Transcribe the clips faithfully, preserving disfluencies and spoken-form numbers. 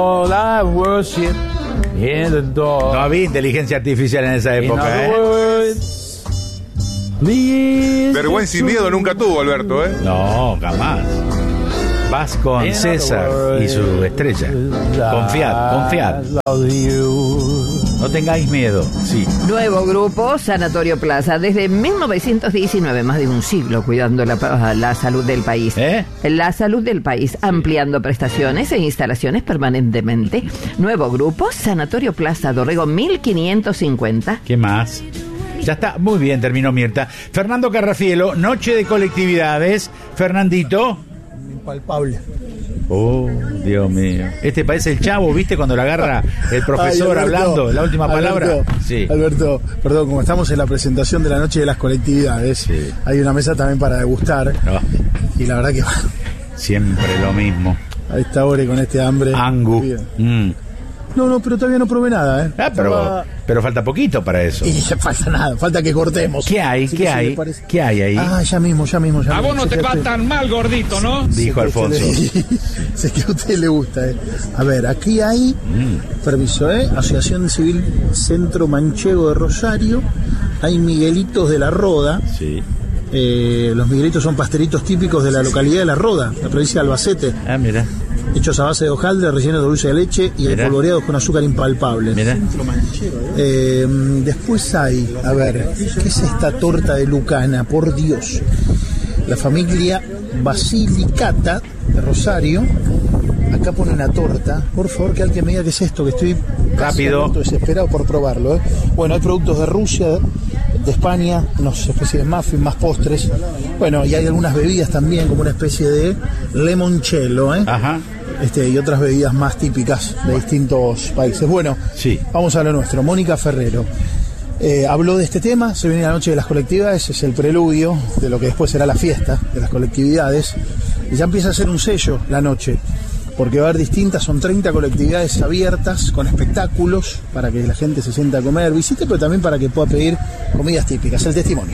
No había inteligencia artificial en esa época, ¿eh? Vergüenza y miedo nunca tuvo Alberto, ¿eh? No, jamás. Vas con César y su estrella. Confiad, confiad. No tengáis miedo, sí. Nuevo grupo, Sanatorio Plaza. Desde mil novecientos diecinueve, más de un siglo, cuidando la, la salud del país. ¿Eh? La salud del país, ampliando prestaciones e instalaciones permanentemente. Nuevo grupo, Sanatorio Plaza Dorrego mil quinientos cincuenta. ¿Qué más? Ya está, muy bien, terminó Mirta. Fernando Carrafielo, noche de colectividades. Fernandito. Impalpable. Oh, Dios mío. Este parece el Chavo, ¿viste? Cuando lo agarra el profesor. Ay, Alberto, hablando, la última palabra. Alberto, sí. Alberto, perdón, como estamos en la presentación de la noche de las colectividades, sí. Hay una mesa también para degustar. Oh. Y la verdad que siempre lo mismo. A esta hora y con este hambre. Angu. Mm. No, no, pero todavía no probé nada, ¿eh? Ah, pero, Estaba... pero falta poquito para eso. Y ya falta nada, falta que cortemos. ¿Qué hay? ¿Qué hay? ¿Qué hay ahí? Ah, ya mismo, ya mismo. Ya a mismo. vos no te va tan mal, gordito, ¿no? Dijo sé Alfonso. Sé que a usted le gusta, ¿eh? A ver, aquí hay, mm. permiso, ¿eh? Asociación Civil Centro Manchego de Rosario. Hay Miguelitos de la Roda. Sí. Eh, los Miguelitos son pastelitos típicos de la localidad de La Roda, la provincia de Albacete. Ah, mira. Hechos a base de hojaldre, rellenos de dulce de leche y espolvoreados con azúcar impalpable. Mira. Eh, después hay, a ver, ¿qué es esta torta de Lucana? Por Dios. La familia Basilicata de Rosario. Acá pone una torta. Por favor, que alguien me diga qué es esto, que estoy rápido, desesperado por probarlo, ¿eh? Bueno, hay productos de Rusia, de España, unos especies de muffins, más postres. Bueno, y hay algunas bebidas también, como una especie de limoncello, ¿eh? Ajá. Este, y otras bebidas más típicas de distintos países. Bueno, sí. Vamos a lo nuestro. Mónica Ferrero eh, habló de este tema. Se viene la noche de las colectividades, es el preludio de lo que después será la fiesta de las colectividades. Y ya empieza a ser un sello la noche, porque va a haber distintas, son treinta colectividades abiertas con espectáculos para que la gente se sienta a comer, visite, pero también para que pueda pedir comidas típicas. El testimonio.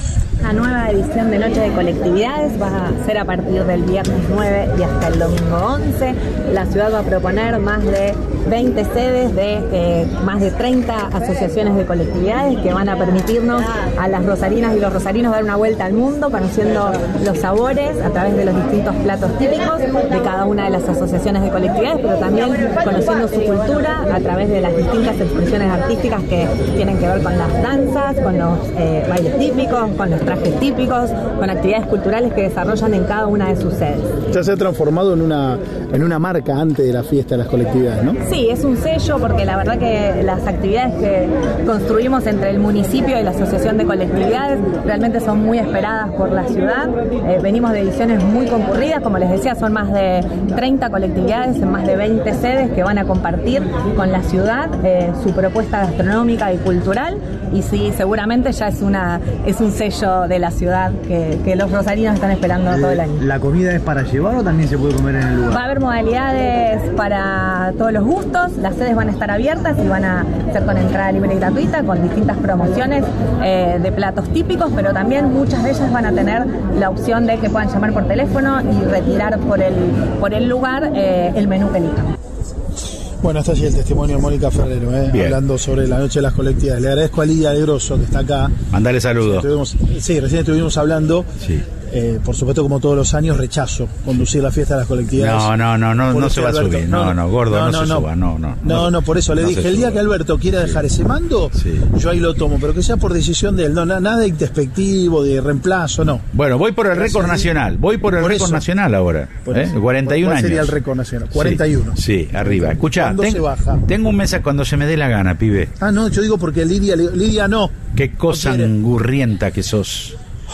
La nueva edición de Noche de Colectividades va a ser a partir del viernes nueve y hasta el domingo once. La ciudad va a proponer más de veinte sedes de eh, más de treinta asociaciones de colectividades que van a permitirnos a las rosarinas y los rosarinos dar una vuelta al mundo, conociendo los sabores a través de los distintos platos típicos de cada una de las asociaciones de colectividades, pero también conociendo su cultura a través de las distintas expresiones artísticas que tienen que ver con las danzas, con los eh, bailes típicos, con los trajes típicos, con actividades culturales que desarrollan en cada una de sus sedes. Ya se ha transformado en una, en una marca antes de la fiesta de las colectividades, ¿no? Sí, es un sello porque la verdad que las actividades que construimos entre el municipio y la asociación de colectividades realmente son muy esperadas por la ciudad. Eh, venimos de ediciones muy concurridas, como les decía, son más de treinta colectividades en más de veinte sedes que van a compartir con la ciudad eh, su propuesta gastronómica y cultural, y sí, seguramente ya es una es un sello de la ciudad que, que los rosarinos están esperando todo el año. ¿La comida es para llevar o también se puede comer en el lugar? Va a haber modalidades para todos los gustos, las sedes van a estar abiertas y van a ser con entrada libre y gratuita, con distintas promociones eh, de platos típicos, pero también muchas de ellas van a tener la opción de que puedan llamar por teléfono y retirar por el, por el lugar eh, el menú que elijan. Bueno, está allí el testimonio de Mónica Ferrero, ¿eh? Hablando sobre la noche de las colectividades. Le agradezco a Lidia de Grosso, que está acá. Mandale saludos. Sí, recién estuvimos hablando. Sí. Eh, por supuesto, como todos los años, rechazo conducir la fiesta de las colectividades. No, no, no, no, no se va Alberto, a subir. No, no, no gordo, no, no, no se no, suba. No, no, no, no, por eso le no dije, el día que Alberto quiera dejar sí. ese mando, sí. yo ahí lo tomo, pero que sea por decisión de él. No, nada de despectivo, de reemplazo, no. Bueno, voy por el récord nacional. Voy por el por récord eso. nacional ahora. ¿eh? cuarenta y un ¿Cuál años. sería el récord nacional? cuarenta y uno. Sí, sí, arriba. Escuchá, ten, se baja? tengo un mensaje cuando se me dé la gana, pibe. Ah, no, yo digo porque Lidia, Lidia no. Qué cosa no angurrienta que sos.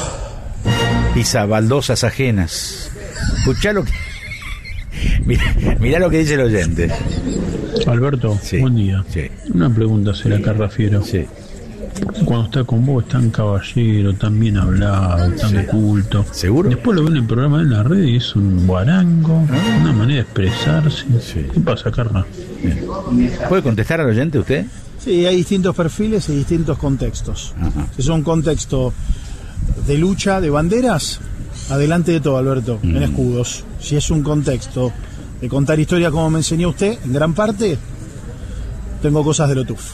Pisa baldosas ajenas. Escuchá lo que... Mirá, mirá lo que dice el oyente. Alberto, sí, buen día. Sí. Una pregunta será Carrafiero. Sí. Cuando está con vos es tan caballero, tan bien hablado, tan sí. culto. ¿Seguro? Después lo ven en el programa en la red y es un guarango, ¿Ah? una manera de expresarse. Sí. ¿Qué pasa, Carra? Bien. ¿Puede contestar al oyente usted? Sí, hay distintos perfiles y distintos contextos. Ajá. Si es un contexto de lucha de banderas, adelante de todo, Alberto, mm. en escudos. Si es un contexto de contar historias como me enseñó usted, en gran parte, tengo cosas de lo tufo.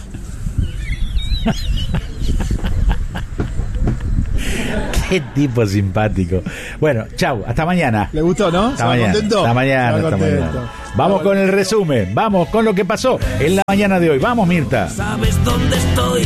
Qué tipo simpático. Bueno, chau, hasta mañana. ¿Le gustó, no? Hasta mañana. Contento? Hasta mañana, hasta mañana. Vamos con el resumen, vamos con lo que pasó en la mañana de hoy. Vamos, Mirta. ¿Sabes dónde estoy?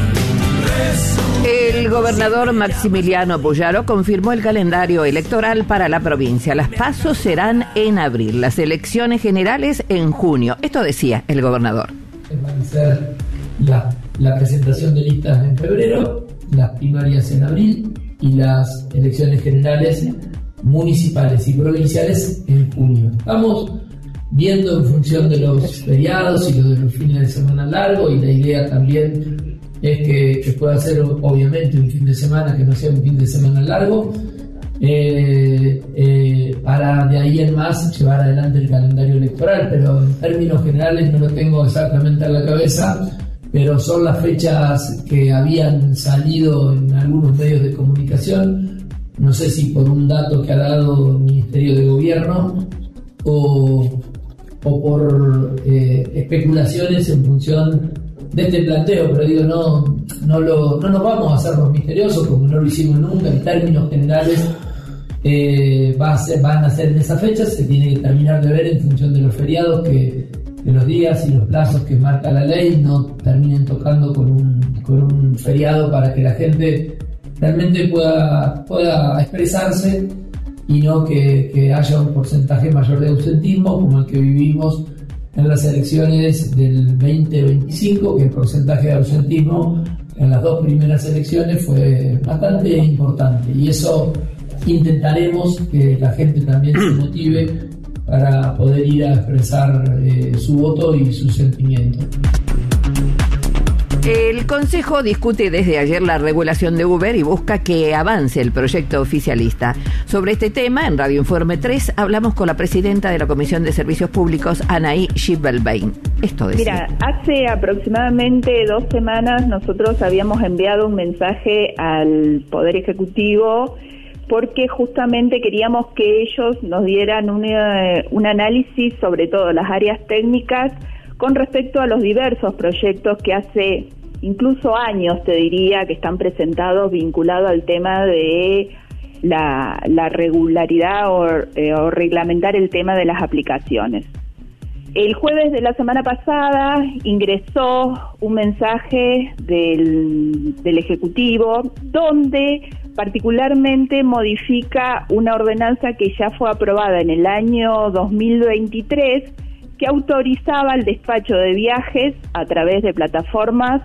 El gobernador Maximiliano Puyaro confirmó el calendario electoral para la provincia. Las PASO serán en abril, las elecciones generales en junio. Esto decía el gobernador. Van a ser la, la presentación de listas en febrero, las primarias en abril y las elecciones generales municipales y provinciales en junio. Estamos viendo en función de los feriados y de los fines de semana largos, y la idea también es que, que pueda ser obviamente un fin de semana que no sea un fin de semana largo, eh, eh, para de ahí en más llevar adelante el calendario electoral, pero en términos generales no lo tengo exactamente en la cabeza, pero son las fechas que habían salido en algunos medios de comunicación, no sé si por un dato que ha dado el Ministerio de Gobierno o, o por eh, especulaciones en función de este planteo, pero digo, no, no, lo, no nos vamos a hacernos misteriosos como no lo hicimos nunca. En términos generales eh, va a ser, van a ser en esa fecha, se tiene que terminar de ver en función de los feriados, que, que los días y los plazos que marca la ley no terminen tocando con un, con un feriado, para que la gente realmente pueda, pueda expresarse y no que, que haya un porcentaje mayor de ausentismo como el que vivimos en las elecciones del veinte veinticinco, que el porcentaje de ausentismo en las dos primeras elecciones fue bastante importante, y eso intentaremos que la gente también se motive para poder ir a expresar eh, su voto y su sentimiento. El Consejo discute desde ayer la regulación de Uber y busca que avance el proyecto oficialista. Sobre este tema, en Radio Informe tres, hablamos con la presidenta de la Comisión de Servicios Públicos, Anaí Schibelbein. Esto decía. Mira, hace aproximadamente dos semanas nosotros habíamos enviado un mensaje al Poder Ejecutivo porque justamente queríamos que ellos nos dieran una, un análisis sobre todo las áreas técnicas con respecto a los diversos proyectos que hace incluso años, te diría, que están presentados vinculados al tema de la, la regularidad o, eh, o reglamentar el tema de las aplicaciones. El jueves de la semana pasada ingresó un mensaje del, del Ejecutivo donde particularmente modifica una ordenanza que ya fue aprobada en el año dos mil veintitrés, que autorizaba el despacho de viajes a través de plataformas,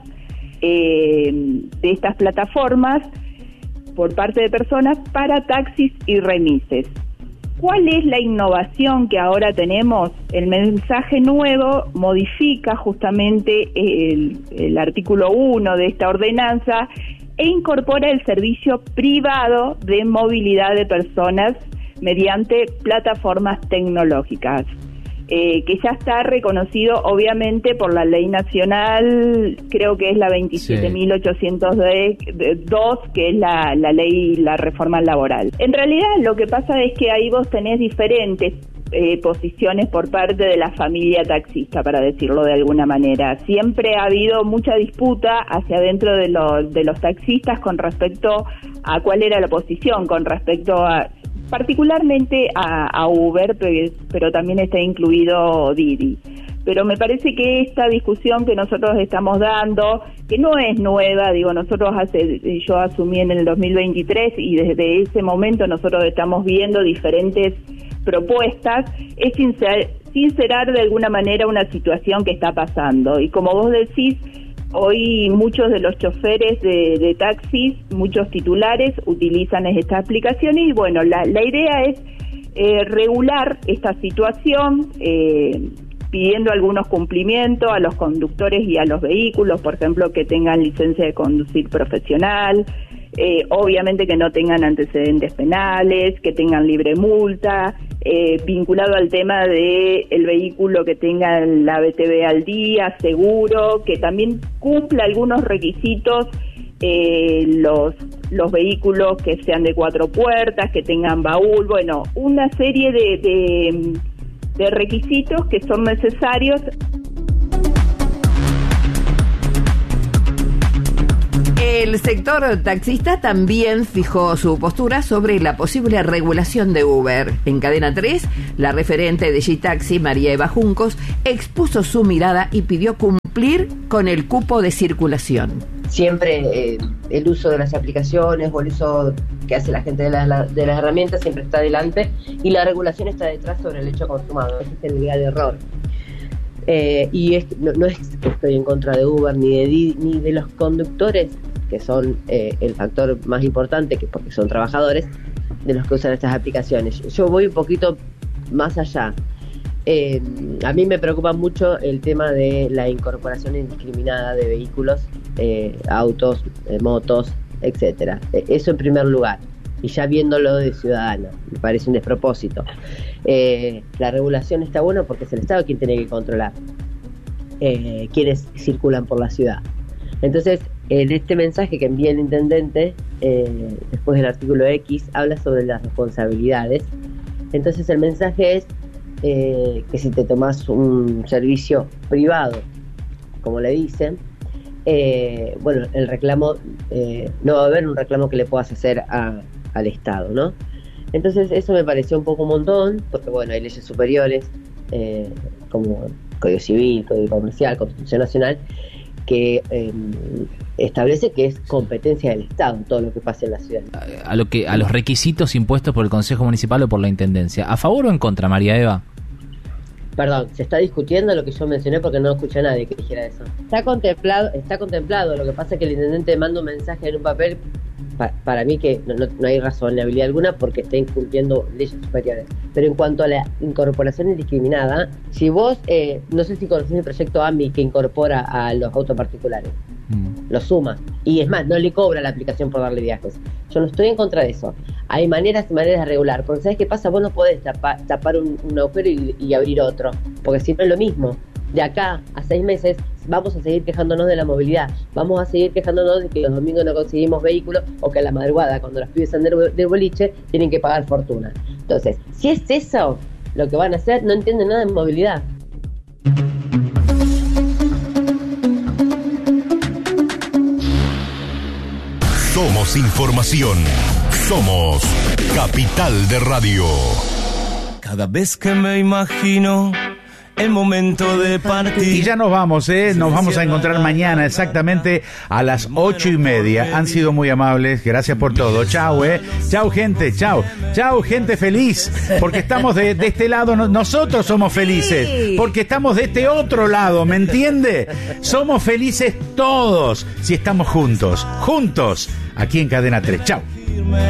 eh, de estas plataformas, por parte de personas para taxis y remises. ¿Cuál es la innovación que ahora tenemos? El mensaje nuevo modifica justamente el, el artículo uno de esta ordenanza e incorpora el servicio privado de movilidad de personas mediante plataformas tecnológicas. Eh, que ya está reconocido obviamente por la ley nacional, creo que es la veintisiete mil ochocientos dos, que es la, la ley, la reforma laboral. En realidad lo que pasa es que ahí vos tenés diferentes eh, posiciones por parte de la familia taxista, para decirlo de alguna manera. Siempre ha habido mucha disputa hacia adentro de los, de los taxistas con respecto a cuál era la posición, con respecto a particularmente a, a Uber, pero, pero también está incluido Didi. Pero me parece que esta discusión que nosotros estamos dando, que no es nueva, digo, nosotros hace, yo asumí en el dos mil veintitrés y desde ese momento nosotros estamos viendo diferentes propuestas, es sincer, sincerar de alguna manera una situación que está pasando. Y como vos decís, hoy muchos de los choferes de, de taxis, muchos titulares utilizan esta aplicación y bueno, la, la idea es eh, regular esta situación, eh, pidiendo algunos cumplimientos a los conductores y a los vehículos, por ejemplo, que tengan licencia de conducir profesional, eh, obviamente que no tengan antecedentes penales, que tengan libre multa, eh, vinculado al tema de el vehículo que tenga la B T V al día, seguro, que también cumpla algunos requisitos, eh, los los vehículos que sean de cuatro puertas, que tengan baúl, bueno, una serie de, de de requisitos que son necesarios. El sector taxista también fijó su postura sobre la posible regulación de Uber. En Cadena tres, la referente de G-Taxi, María Eva Juncos, expuso su mirada y pidió cumplir con el cupo de circulación. Siempre eh, el uso de las aplicaciones o el uso que hace la gente de, la, de las herramientas siempre está adelante y la regulación está detrás sobre el hecho consumado. Ese es el gran error. Eh, y es, no, no es que estoy en contra de Uber ni de, ni de los conductores, que son eh, el factor más importante, que porque son trabajadores de los que usan estas aplicaciones. Yo voy un poquito más allá. Eh, a mí me preocupa mucho el tema de la incorporación indiscriminada de vehículos, eh, autos, eh, motos, etcétera. Eh, eso en primer lugar. Y ya viéndolo de ciudadana, me parece un despropósito. Eh, la regulación está buena porque es el Estado quien tiene que controlar eh, quienes circulan por la ciudad. Entonces, en este mensaje que envía el intendente, eh, después del artículo X, habla sobre las responsabilidades. Entonces, el mensaje es eh, que si te tomas un servicio privado, como le dicen, eh, bueno, el reclamo, eh, no va a haber un reclamo que le puedas hacer a, al Estado, ¿no? Entonces, eso me pareció un poco un montón, porque, bueno, hay leyes superiores, eh, como Código Civil, Código Comercial, Constitución Nacional, que eh, establece que es competencia del Estado todo lo que pase en la ciudad. A lo que a los requisitos impuestos por el Consejo Municipal o por la Intendencia, ¿a favor o en contra, María Eva? Perdón, se está discutiendo lo que yo mencioné porque no escuché a nadie que dijera eso. Está contemplado, está contemplado. Lo que pasa es que el intendente manda un mensaje en un papel pa, para mí que no, no, no hay razonabilidad alguna porque está incumpliendo leyes superiores. Pero en cuanto a la incorporación indiscriminada, si vos, eh, no sé si conocés el proyecto A M I que incorpora a los autos particulares, mm. lo suma. Y es más, no le cobra la aplicación por darle viajes. Yo no estoy en contra de eso. Hay maneras y maneras de regular. Porque ¿sabes qué pasa? Vos no podés tapar, tapar un, un agujero y, y abrir otro. Porque siempre es lo mismo. De acá a seis meses vamos a seguir quejándonos de la movilidad. Vamos a seguir quejándonos de que los domingos no conseguimos vehículos o que a la madrugada, cuando los pibes salen del, del boliche, tienen que pagar fortuna. Entonces, si es eso lo que van a hacer, no entienden nada de movilidad. Somos información. Somos Capital de Radio. Cada vez que me imagino el momento de partir. Y ya nos vamos, ¿eh? Nos vamos a encontrar mañana exactamente a las ocho y media. Han sido muy amables, gracias por todo. Chau, ¿eh? Chau, gente, chau. Chau, gente feliz, porque estamos de, de este lado, no, nosotros somos felices, porque estamos de este otro lado, ¿me entiende? Somos felices todos si estamos juntos, juntos, aquí en Cadena tres. Chau.